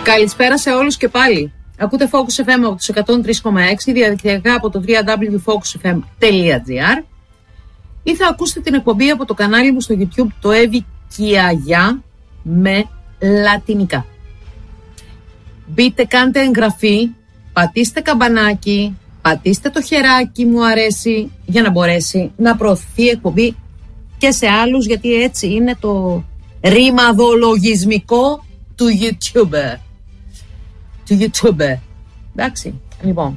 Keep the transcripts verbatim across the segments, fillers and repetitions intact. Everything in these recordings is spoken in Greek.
Καλησπέρα σε όλους και πάλι. Ακούτε Focus εφ εμ από τους εκατόν τρία κόμμα έξι, διαδικτυακά από το double-u double-u double-u τελεία focus f m τελεία g r, ή θα ακούσετε την εκπομπή από το κανάλι μου στο YouTube, το Εύη Κιαγιά, με λατινικά. Μπείτε, κάντε εγγραφή, πατήστε καμπανάκι, πατήστε το χεράκι μου αρέσει, για να μπορέσει να προωθηθεί η εκπομπή και σε άλλους, γιατί έτσι είναι το ρημαδολογισμικό του YouTuber. Του YouTuber. Εντάξει, λοιπόν.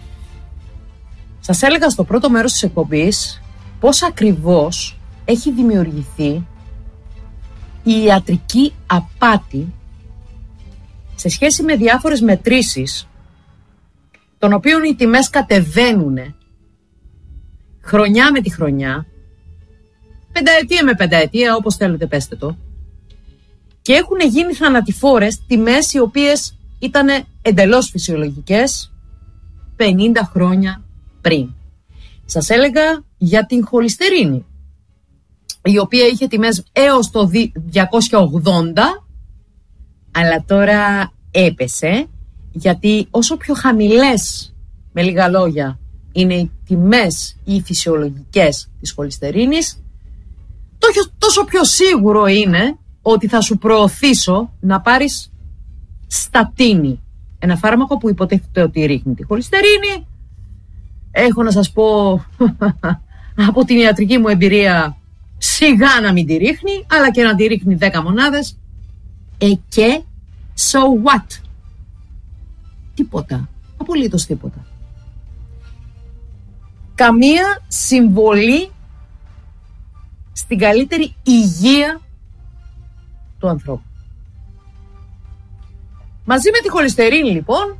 Σας έλεγα στο πρώτο μέρος της εκπομπής πώς ακριβώς έχει δημιουργηθεί η ιατρική απάτη σε σχέση με διάφορες μετρήσεις, των οποίων οι τιμές κατεβαίνουν χρονιά με τη χρονιά, πενταετία με πενταετία, όπως θέλετε πέστε το, και έχουν γίνει θανατηφόρες τιμές οι οποίες ήταν εντελώς φυσιολογικές πενήντα χρόνια πριν. Σας έλεγα για την χολυστερίνη, η οποία είχε τιμές έως το διακόσια ογδόντα, αλλά τώρα έπεσε, γιατί όσο πιο χαμηλές, με λίγα λόγια, είναι οι τιμές οι φυσιολογικές της χολυστερίνης, τόσο πιο σίγουρο είναι ότι θα σου προωθήσω να πάρεις στατίνη, ένα φάρμακο που υποτίθεται ότι ρίχνει τη χολυστερίνη. Έχω να σας πω από την ιατρική μου εμπειρία, σιγά να μην τη ρίχνει, αλλά και να τη ρίχνει δέκα μονάδες. Ε, και so what? Τίποτα, απολύτως τίποτα. Καμία συμβολή στην καλύτερη υγεία του ανθρώπου. Μαζί με τη χολυστερίνη, λοιπόν,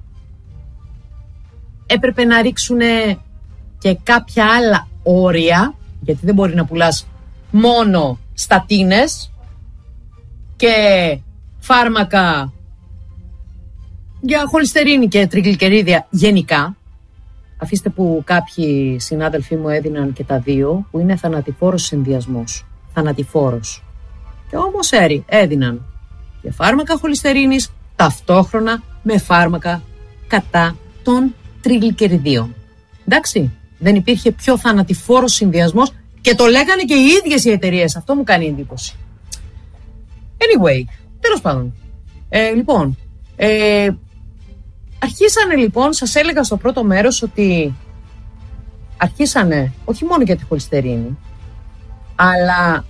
έπρεπε να ρίξουν και κάποια άλλα όρια, γιατί δεν μπορεί να πουλάς μόνο στατίνες και φάρμακα για χολυστερίνη και τριγλικερίδια γενικά. Αφήστε που κάποιοι συνάδελφοί μου έδιναν και τα δύο, που είναι θανατηφόρος συνδυασμός. Θανατηφόρος. Και όμως έρι, έδιναν και φάρμακα χολυστερίνης ταυτόχρονα με φάρμακα κατά των τριγλικεριδίων. Εντάξει, δεν υπήρχε πιο θανατηφόρος συνδυασμός και το λέγανε και οι ίδιες οι εταιρείες. Αυτό μου κάνει εντύπωση. Anyway, τέλος πάντων. Ε, λοιπόν, ε, αρχίσανε λοιπόν, σας έλεγα στο πρώτο μέρος ότι αρχίσανε όχι μόνο για τη χολυστερίνη, αλλά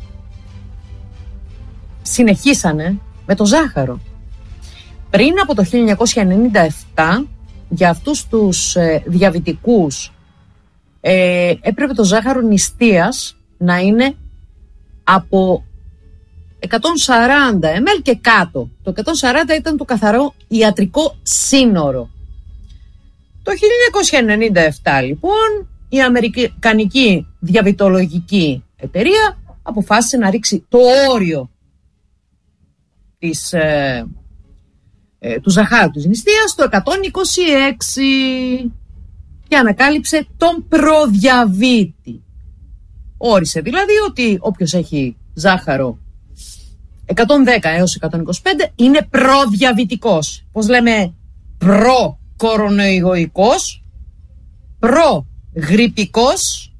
συνεχίσανε με το ζάχαρο. Πριν από το χίλια εννιακόσια ενενήντα επτά, για αυτούς τους ε, διαβητικούς ε, έπρεπε το ζάχαρο νηστείας να είναι από εκατόν σαράντα μιλιλίτρα και κάτω. Το εκατόν σαράντα ήταν το καθαρό ιατρικό σύνορο. Το χίλια εννιακόσια ενενήντα επτά, λοιπόν, η αμερικανική διαβητολογική εταιρεία αποφάσισε να ρίξει το όριο της, ε, ε, του ζαχάρου της νηστείας στο εκατόν είκοσι έξι και ανακάλυψε τον προδιαβήτη. Όρισε δηλαδή ότι όποιος έχει ζάχαρο εκατόν δέκα έως εκατόν είκοσι πέντε είναι προδιαβητικός. Πώς λέμε, προ-κορονοϊγωικός, προ-γρυπικός,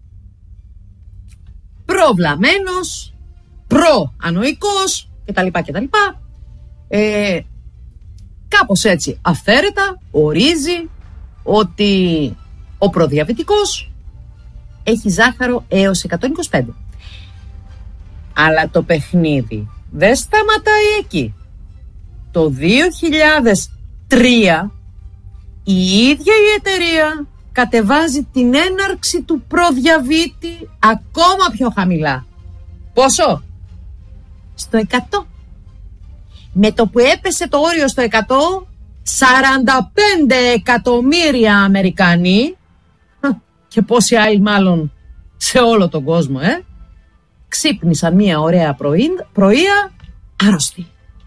προβλαμμένος, προ-ανοϊκός κτλ. κτλ. Ε, κάπως έτσι αυθαίρετα ορίζει ότι ο προδιαβητικός έχει ζάχαρο έως εκατόν είκοσι πέντε. Αλλά το παιχνίδι δεν σταματάει εκεί. Το δύο χιλιάδες τρία η ίδια η εταιρεία κατεβάζει την έναρξη του προδιαβήτη ακόμα πιο χαμηλά. Πόσο? Στο εκατό. Με το που έπεσε το όριο στο εκατό, σαράντα πέντε εκατομμύρια Αμερικανοί και πόσοι άλλοι μάλλον σε όλο τον κόσμο, ε, ξύπνησαν μια ωραία πρωία άρρωστοι.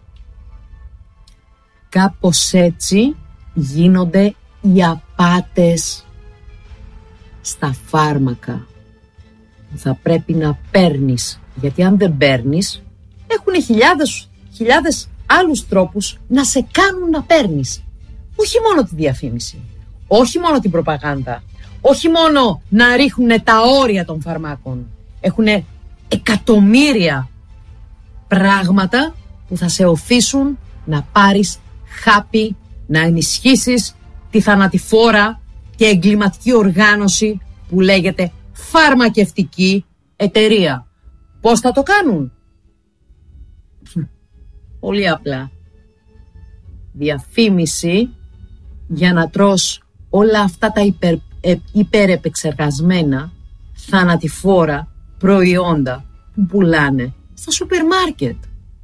Κάπως έτσι γίνονται οι απάτες στα φάρμακα που θα πρέπει να παίρνεις, γιατί αν δεν παίρνεις έχουν χιλιάδες, χιλιάδες άλλους τρόπους να σε κάνουν να παίρνεις. Όχι μόνο τη διαφήμιση, όχι μόνο την προπαγάνδα, όχι μόνο να ρίχνουν τα όρια των φαρμάκων. Έχουν εκατομμύρια πράγματα που θα σε οθήσουν να πάρεις χάπι, να ενισχύσεις τη θανατηφόρα και εγκληματική οργάνωση που λέγεται φαρμακευτική εταιρεία. Πώς θα το κάνουν? Πολύ απλά. Διαφήμιση για να τρως όλα αυτά τα υπερ, ε, υπερεπεξεργασμένα θανατηφόρα προϊόντα που πουλάνε στα σούπερ μάρκετ.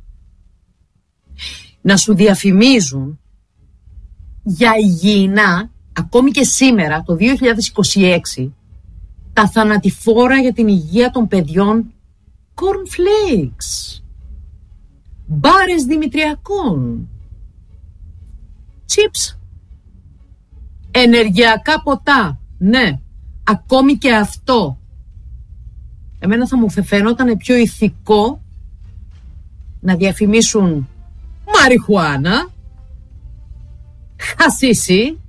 Να σου διαφημίζουν για υγιεινά, ακόμη και σήμερα το δύο χιλιάδες είκοσι έξι, τα θανατηφόρα για την υγεία των παιδιών cornflakes, μπάρες δημητριακών, chips, ενεργειακά ποτά. Ναι, ακόμη και αυτό. Εμένα θα μου φαινόταν πιο ηθικό να διαφημίσουν μαριχουάνα, χασίσι,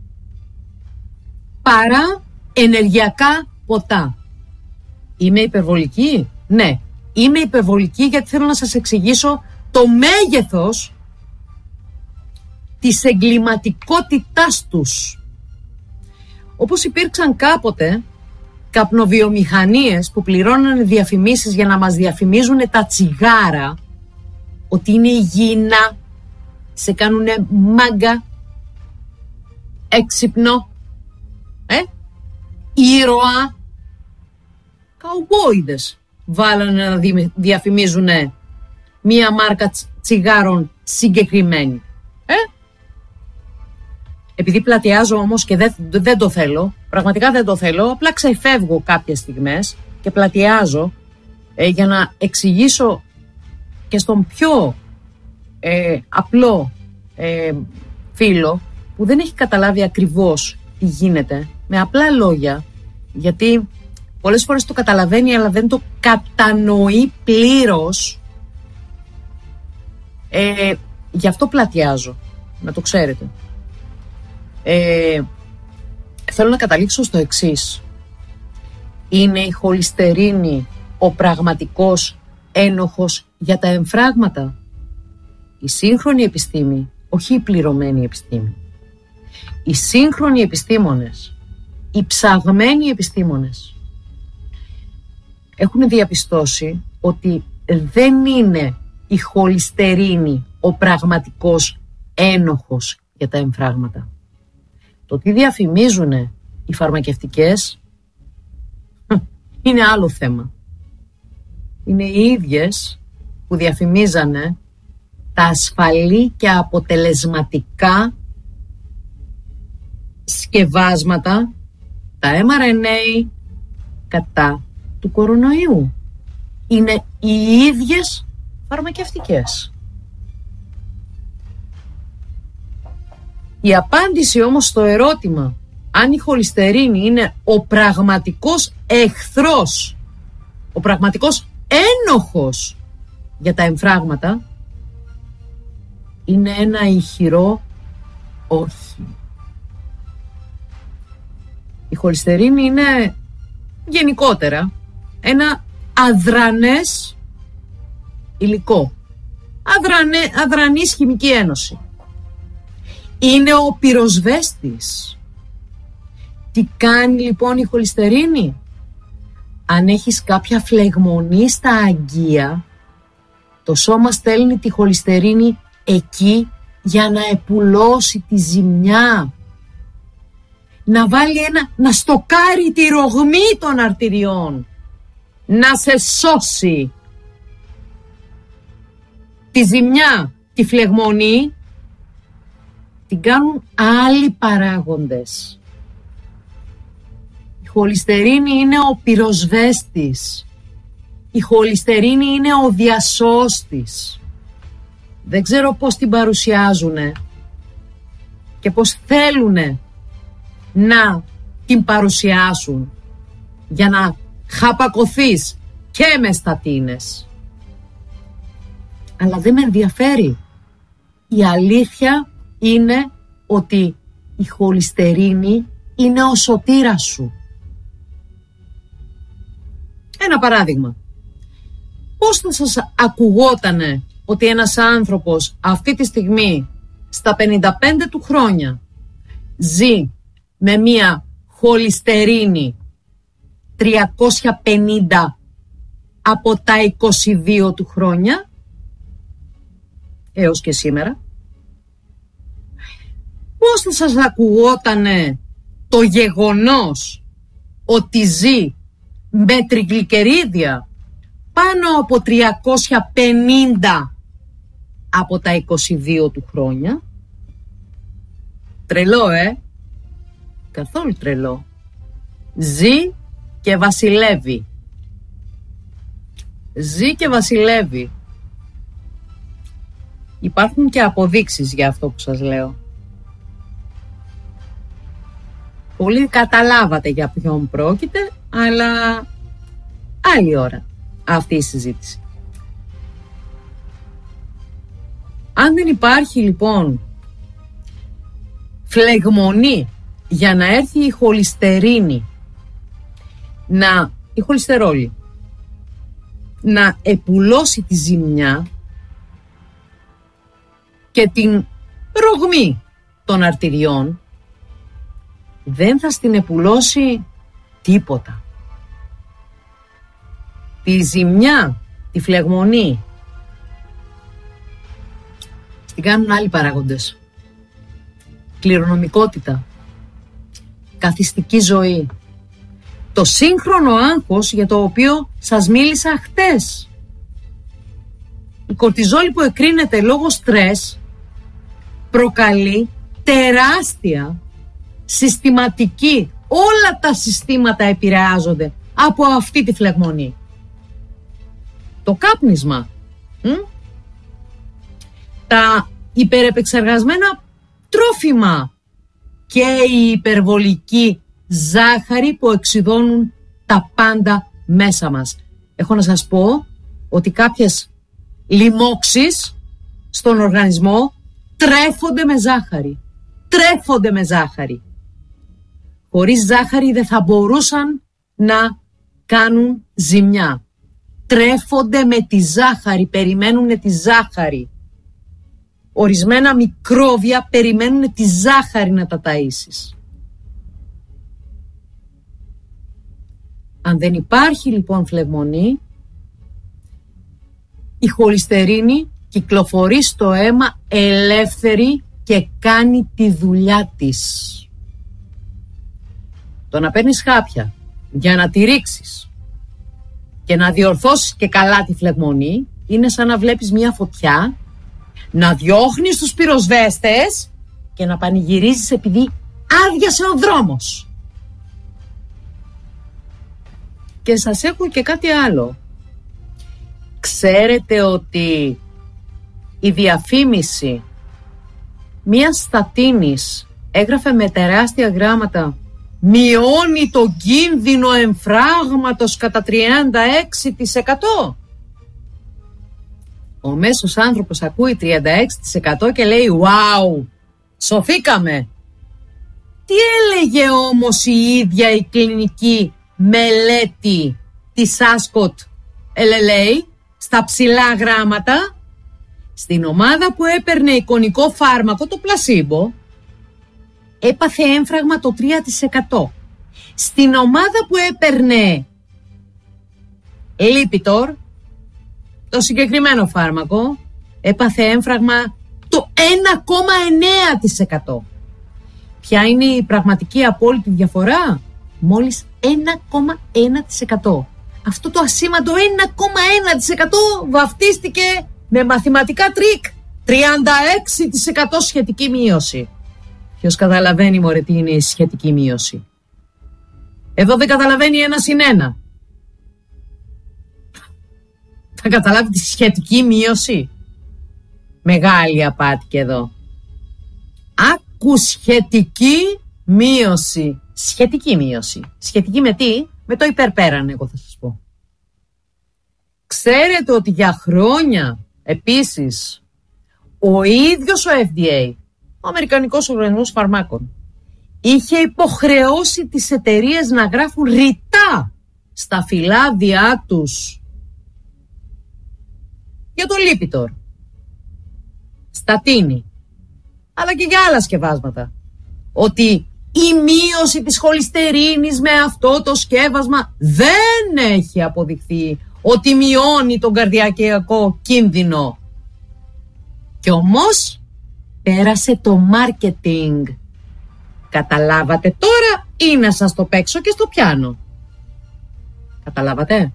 παρά ενεργειακά ποτά. Είμαι υπερβολική? Ναι, είμαι υπερβολική γιατί θέλω να σας εξηγήσω το μέγεθος της εγκληματικότητάς τους. Όπως υπήρξαν κάποτε καπνοβιομηχανίες που πληρώνανε διαφημίσεις για να μας διαφημίζουν τα τσιγάρα ότι είναι υγιεινά, σε κάνουνε μάγκα, έξυπνο, ε, ήρωα. Καουμπόιδες βάλανε να διαφημίζουν μία μάρκα τσιγάρων συγκεκριμένη. Ε? Επειδή πλατιάζω όμως και δεν, δεν το θέλω, πραγματικά δεν το θέλω, απλά ξεφεύγω κάποιες στιγμές και πλατιάζω ε, για να εξηγήσω και στον πιο ε, απλό ε, φίλο που δεν έχει καταλάβει ακριβώς τι γίνεται, με απλά λόγια, γιατί πολλές φορές το καταλαβαίνει αλλά δεν το κατανοεί πλήρως. Ε, γι' αυτό πλατιάζω, να το ξέρετε. Ε, θέλω να καταλήξω στο εξής. Είναι η χολυστερίνη ο πραγματικός ένοχος για τα εμφράγματα? Η σύγχρονη επιστήμη, όχι η πληρωμένη επιστήμη, οι σύγχρονοι επιστήμονες, οι ψαγμένοι επιστήμονες έχουν διαπιστώσει ότι δεν είναι η χολυστερίνη ο πραγματικός ένοχος για τα εμφράγματα. Το τι διαφημίζουν οι φαρμακευτικές είναι άλλο θέμα. Είναι οι ίδιες που διαφημίζανε τα ασφαλή και αποτελεσματικά σκευάσματα, τα εμ αρ εν έι κατά του κορονοϊού. Είναι οι ίδιες φαρμακευτικές. Η απάντηση όμως στο ερώτημα αν η χολυστερίνη είναι ο πραγματικός εχθρός, ο πραγματικός ένοχος για τα εμφράγματα, είναι ένα ηχηρό όχι. Η χολυστερίνη είναι γενικότερα ένα αδρανές υλικό, Αδρανέ, αδρανής χημική ένωση. Είναι ο πυροσβέστης. Τι κάνει λοιπόν η χολυστερίνη? Αν έχεις κάποια φλεγμονή στα αγγεία, το σώμα στέλνει τη χολυστερίνη εκεί για να επουλώσει τη ζημιά, να βάλει ένα, να στοκάρει τη ρογμή των αρτηριών, να σε σώσει. Τη ζημιά, τη φλεγμονή την κάνουν άλλοι παράγοντες. Η χολυστερίνη είναι ο πυροσβέστης. Η χολυστερίνη είναι ο διασώστης. Δεν ξέρω πώς την παρουσιάζουνε και πώς θέλουνε να την παρουσιάσουν για να χαπακωθείς και με στατίνες. Αλλά δεν με ενδιαφέρει. η αλήθεια είναι ότι η χολυστερίνη είναι ο σωτήρας σου. Ένα παράδειγμα. Πώς θα σας ακουγότανε ότι ένας άνθρωπος αυτή τη στιγμή στα πενήντα πέντε του χρόνια ζει με μία χολυστερίνη τριακόσια πενήντα από τα είκοσι δύο του χρόνια έως και σήμερα? Πώς θα σας ακουγότανε το γεγονός ότι ζει με τριγλικερίδια πάνω από τριακόσια πενήντα από τα είκοσι δύο του χρόνια? Τρελό, ε? Καθόλου τρελό. Ζει και βασιλεύει. Ζει και βασιλεύει. Υπάρχουν και αποδείξεις για αυτό που σας λέω. Πολύ καταλάβατε για ποιον πρόκειται, αλλά άλλη ώρα αυτή η συζήτηση. Αν δεν υπάρχει λοιπόν φλεγμονή για να έρθει η χολυστερίνη, να, η χολυστερόλη, να επουλώσει τη ζημιά και την ρογμή των αρτηριών, δεν θα στην επουλώσει τίποτα. Τη ζημιά, τη φλεγμονή, την κάνουν άλλοι παράγοντες. Κληρονομικότητα, καθιστική ζωή, το σύγχρονο άγχος για το οποίο σας μίλησα χτες. Η κορτιζόλη που εκρίνεται λόγω στρες προκαλεί τεράστια συστηματική, όλα τα συστήματα επηρεάζονται από αυτή τη φλεγμονή. Το κάπνισμα, μ? τα υπερεπεξεργασμένα τρόφιμα και η υπερβολική ζάχαρη που εξειδώνουν τα πάντα μέσα μας. Έχω να σας πω ότι κάποιες λοιμώξεις στον οργανισμό τρέφονται με ζάχαρη. Τρέφονται με ζάχαρη. Χωρίς ζάχαρη δεν θα μπορούσαν να κάνουν ζημιά. Τρέφονται με τη ζάχαρη, περιμένουν τη ζάχαρη. Ορισμένα μικρόβια περιμένουν τη ζάχαρη να τα ταΐσεις. Αν δεν υπάρχει λοιπόν φλεγμονή, η χολυστερίνη κυκλοφορεί στο αίμα ελεύθερη και κάνει τη δουλειά της. Το να παίρνεις χάπια για να τη ρίξεις και να διορθώσεις και καλά τη φλεγμονή είναι σαν να βλέπεις μια φωτιά, να διώχνεις τους πυροσβέστες και να πανηγυρίζεις επειδή άδειασε ο δρόμος. Και σας έχω και κάτι άλλο. Ξέρετε ότι η διαφήμιση μιας στατίνης έγραφε με τεράστια γράμματα «Μειώνει το κίνδυνο εμφράγματος κατά τριάντα έξι τοις εκατό». Ο μέσος άνθρωπος ακούει τριάντα έξι τοις εκατό και λέει «Wow, σωθήκαμε». Τι έλεγε όμως η ίδια η κλινική μελέτη της Άσκοτ ελ ελ έι στα ψηλά γράμματα? Στην ομάδα που έπαιρνε εικονικό φάρμακο, το πλασίμπο, έπαθε έμφραγμα το τρία τοις εκατό. Στην ομάδα που έπαιρνε Lipitor, το συγκεκριμένο φάρμακο, έπαθε έμφραγμα το ένα κόμμα εννέα τοις εκατό. Ποια είναι η πραγματική απόλυτη διαφορά? Μόλις ένα κόμμα ένα τοις εκατό. Αυτό το ασήμαντο ένα κόμμα ένα τοις εκατό βαφτίστηκε με μαθηματικά τρίκ. τριάντα έξι τοις εκατό σχετική μείωση. Ποιος καταλαβαίνει μωρέ τι είναι η σχετική μείωση? Εδώ δεν καταλαβαίνει ένα συν ένα. Θα καταλάβει τη σχετική μείωση? Μεγάλη απάτη και εδώ. Άκου σχετική μείωση. Σχετική μείωση. Σχετική με τι? Με το υπερπέραν, εγώ θα σας πω. Ξέρετε ότι για χρόνια επίσης ο ίδιος ο εφ ντι έι, ο Αμερικανικός Οργανισμός Φαρμάκων, είχε υποχρεώσει τις εταιρείες να γράφουν ρητά στα φυλάδια τους για το Lipitor, στατίνη, αλλά και για άλλα σκευάσματα, ότι η μείωση της χολυστερίνης με αυτό το σκεύασμα δεν έχει αποδειχθεί ότι μειώνει τον καρδιακιακό κίνδυνο. Κι όμως πέρασε το marketing. Καταλάβατε τώρα ή να σας το παίξω και στο πιάνο? Καταλάβατε?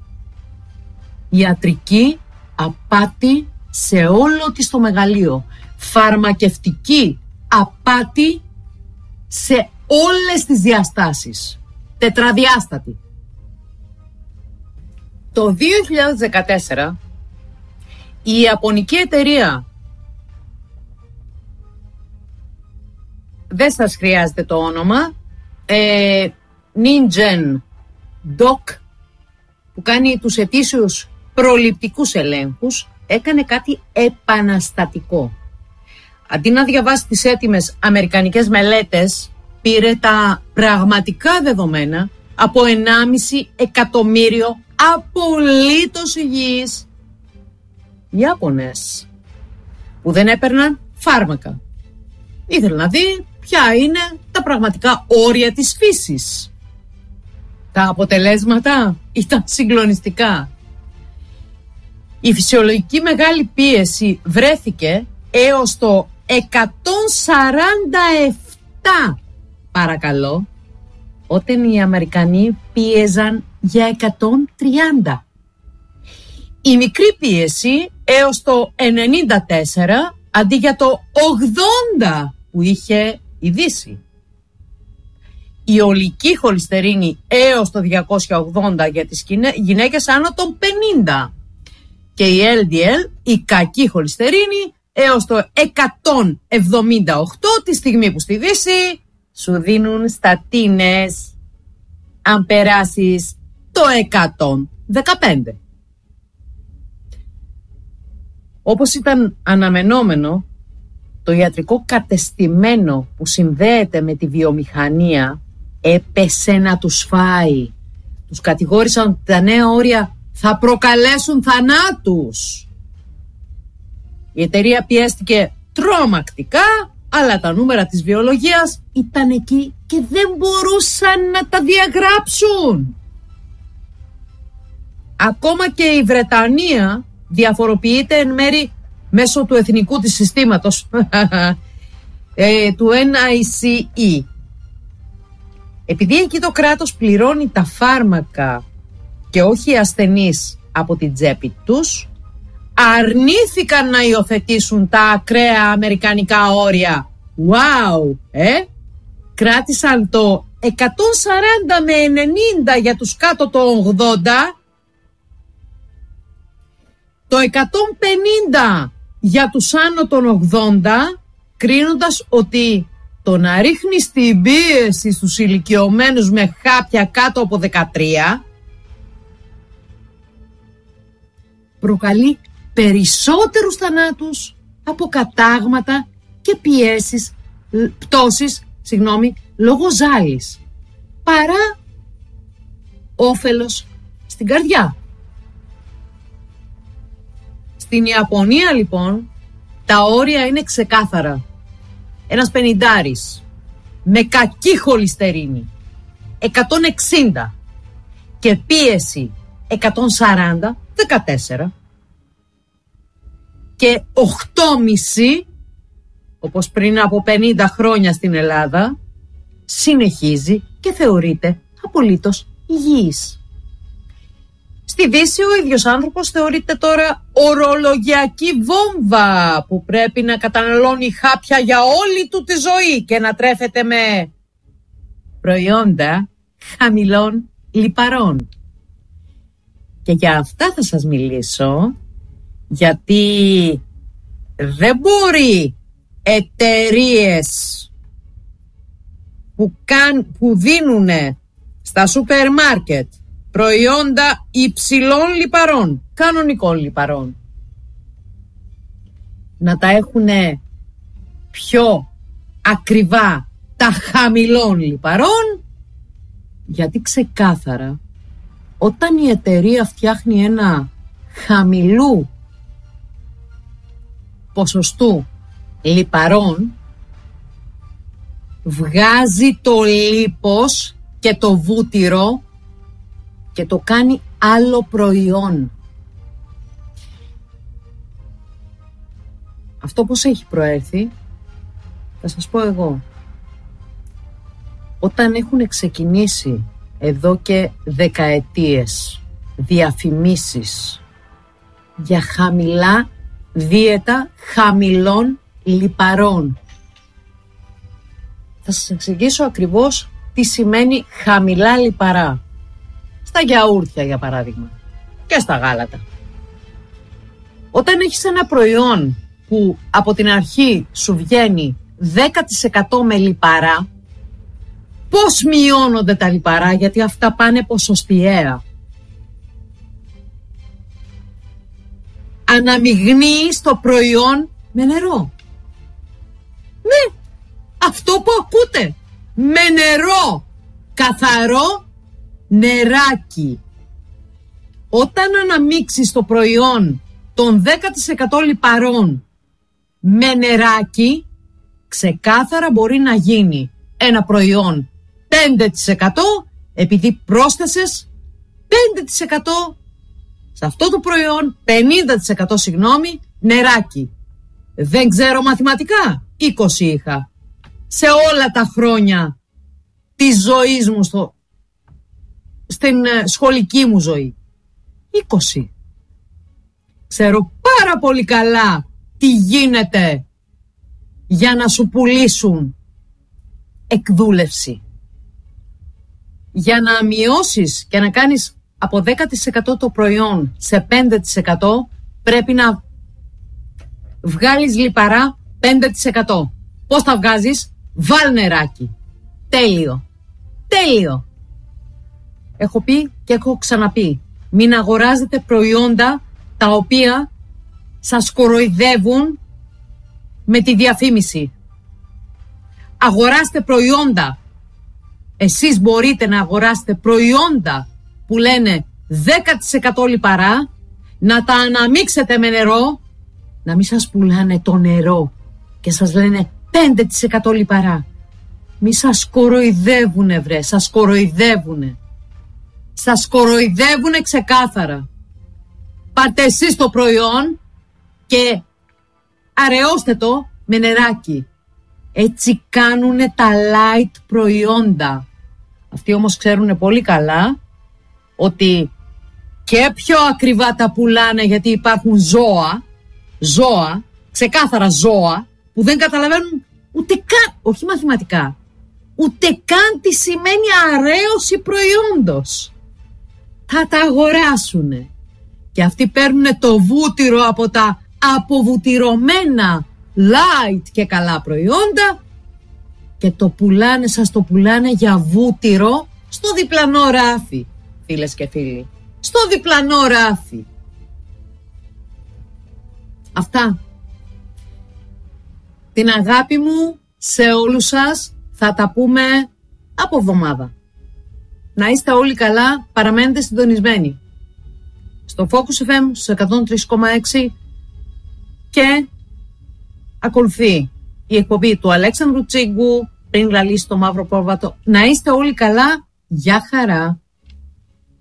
Ιατρική απάτη σε όλο της το μεγαλείο. Φαρμακευτική απάτη σε όλες τις διαστάσεις. Τετραδιάστατη. Το δύο χιλιάδες δεκατέσσερα η ιαπωνική εταιρεία, δεν σας χρειάζεται το όνομα, ε, Ningen Doc, που κάνει τους ετήσιους προληπτικούς ελέγχους, έκανε κάτι επαναστατικό. Αντί να διαβάσει τις έτοιμες αμερικανικές μελέτες, πήρε τα πραγματικά δεδομένα από ενάμιση εκατομμύριο απολύτως υγιείς Ιάπωνες που δεν έπαιρναν φάρμακα. Ήθελε να δει ποια είναι τα πραγματικά όρια της φύσης. Τα αποτελέσματα ήταν συγκλονιστικά. Η φυσιολογική μεγάλη πίεση βρέθηκε έως το εκατόν σαράντα επτά, παρακαλώ, όταν οι Αμερικανοί πίεζαν για εκατόν τριάντα. Η μικρή πίεση έως το ενενήντα τέσσερα αντί για το ογδόντα που είχε η Δύση. Η ολική χολυστερίνη έως το διακόσια ογδόντα για τις γυναίκες άνω των πενήντα. Και η ελ ντι ελ, η κακή χολυστερίνη, έως το εκατόν εβδομήντα οκτώ, τη στιγμή που στη Δύση σου δίνουν στατίνες αν περάσεις το εκατόν δεκαπέντε. Όπως ήταν αναμενόμενο, το ιατρικό κατεστημένο που συνδέεται με τη βιομηχανία έπεσε να τους φάει. Τους κατηγόρησαν ότι τα νέα όρια θα προκαλέσουν θανάτους. Η εταιρεία πιέστηκε τρομακτικά, αλλά τα νούμερα της βιολογίας ήταν εκεί και δεν μπορούσαν να τα διαγράψουν. Ακόμα και η Βρετανία διαφοροποιείται εν μέρη μέσω του εθνικού της συστήματος ε, του εν άι σι ι. Επειδή εκεί το κράτος πληρώνει τα φάρμακα και όχι οι ασθενείς από την τσέπη τους, αρνήθηκαν να υιοθετήσουν τα ακραία αμερικανικά όρια. Wow, ε! Κράτησαν το εκατόν σαράντα με ενενήντα για τους κάτω το ογδόντα, το εκατόν πενήντα για τους άνω των ογδόντα, κρίνοντας ότι το να ρίχνεις την πίεση στους ηλικιωμένους με χάπια κάτω από δεκατρία προκαλεί περισσότερους θανάτους από κατάγματα και πιέσεις, πτώσεις, συγγνώμη, λόγω ζάλης, παρά όφελος στην καρδιά. Στην Ιαπωνία λοιπόν τα όρια είναι ξεκάθαρα. Ένας πενηντάρης με κακή χολυστερίνη εκατόν εξήντα και πίεση εκατόν σαράντα, δεκατέσσερα, και οκτώ κόμμα πέντε όπως πριν από πενήντα χρόνια στην Ελλάδα, συνεχίζει και θεωρείται απολύτως υγιής. Στη Δύση ο ίδιος άνθρωπος θεωρείται τώρα ορολογιακή βόμβα που πρέπει να καταναλώνει χάπια για όλη του τη ζωή και να τρέφεται με προϊόντα χαμηλών λιπαρών. Και για αυτά θα σας μιλήσω, γιατί δεν μπορεί εταιρείες που, καν, που δίνουν στα σούπερ μάρκετ προϊόντα υψηλών λιπαρών, κανονικών λιπαρών, να τα έχουν πιο ακριβά τα χαμηλών λιπαρών, γιατί ξεκάθαρα όταν η εταιρεία φτιάχνει ένα χαμηλού ποσοστού λιπαρών, βγάζει το λίπος και το βούτυρο και το κάνει άλλο προϊόν. Αυτό πώς έχει προέρθει, θα σας πω εγώ. Όταν έχουν ξεκινήσει εδώ και δεκαετίες διαφημίσεις για χαμηλά δίαιτα χαμηλών λιπαρών, θα σας εξηγήσω ακριβώς τι σημαίνει χαμηλά λιπαρά. Στα γιαούρτια, για παράδειγμα, και στα γάλατα. Όταν έχεις ένα προϊόν που από την αρχή σου βγαίνει δέκα τοις εκατό με λιπαρά, πώς μειώνονται τα λιπαρά? Γιατί αυτά πάνε ποσοστιαία. Αναμειγνύεις το προϊόν με νερό. Ναι, αυτό που ακούτε. Με νερό. Καθαρό νεράκι. Όταν αναμίξεις το προϊόν των δέκα τοις εκατό λιπαρών με νεράκι, ξεκάθαρα μπορεί να γίνει ένα προϊόν πέντε τοις εκατό, επειδή πρόσθεσες πέντε τοις εκατό σε αυτό το προϊόν, πενήντα τοις εκατό συγγνώμη, νεράκι. Δεν ξέρω μαθηματικά, είκοσι είχα σε όλα τα χρόνια της ζωής μου, στο, στην ε, σχολική μου ζωή. είκοσι. Ξέρω πάρα πολύ καλά τι γίνεται για να σου πουλήσουν εκδούλευση. Για να μειώσεις και να κάνεις από δέκα τοις εκατό το προϊόν σε πέντε τοις εκατό, πρέπει να βγάλεις λιπαρά πέντε τοις εκατό. Πώς τα βγάζεις? Βάλ νεράκι. Τέλειο. Τέλειο. Έχω πει και έχω ξαναπεί. Μην αγοράζετε προϊόντα τα οποία σας κοροϊδεύουν με τη διαφήμιση. Αγοράστε προϊόντα. Εσείς μπορείτε να αγοράσετε προϊόντα που λένε δέκα τοις εκατό λιπαρά, να τα αναμίξετε με νερό, να μην σας πουλάνε το νερό και σας λένε πέντε τοις εκατό λιπαρά. Μη σας κοροϊδεύουνε βρε, σας κοροϊδεύουνε. Σας κοροϊδεύουνε ξεκάθαρα. Πάρτε εσείς το προϊόν και αραιώστε το με νεράκι. Έτσι κάνουνε τα light προϊόντα. Αυτοί όμως ξέρουνε πολύ καλά ότι και πιο ακριβά τα πουλάνε, γιατί υπάρχουν ζώα, ζώα, ξεκάθαρα ζώα, που δεν καταλαβαίνουν ούτε καν, όχι μαθηματικά, ούτε καν τι σημαίνει αραίωση προϊόντος. Θα τα αγοράσουνε. Και αυτοί παίρνουν το βούτυρο από τα αποβουτυρωμένα light και καλά προϊόντα και το πουλάνε, σας το πουλάνε για βούτυρο στο διπλανό ράφι, φίλες και φίλοι. Στο διπλανό ράφι. Αυτά. Την αγάπη μου σε όλους σας. Θα τα πούμε από εβδομάδα. Να είστε όλοι καλά, παραμένετε συντονισμένοι στο Focus εφ εμ στους εκατόν τρία κόμμα έξι και ακολουθεί η εκπομπή του Αλέξανδρου Τσίγκου πριν λαλήσει το μαύρο πρόβατο. Να είστε όλοι καλά, γεια χαρά.